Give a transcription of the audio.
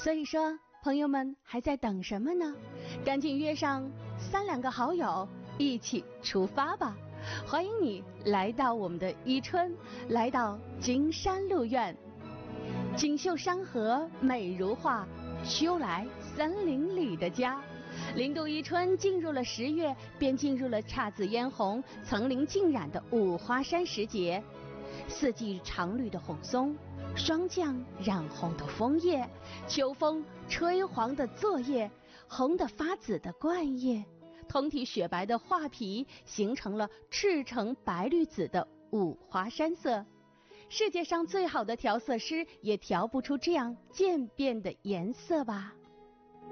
所以说，朋友们还在等什么呢？赶紧约上3、2个好友一起出发吧！欢迎你来到我们的伊春，来到金山鹿苑。锦绣山河美如画，秋来森林里的家。零度伊春进入了10月，便进入了姹紫嫣红、层林尽染的五花山时节。四季常绿的红松，霜降染红的枫叶，秋风吹黄的柞叶，红得发紫的灌叶，通体雪白的画皮，形成了赤橙白绿紫的五花山色。世界上最好的调色师也调不出这样渐变的颜色吧。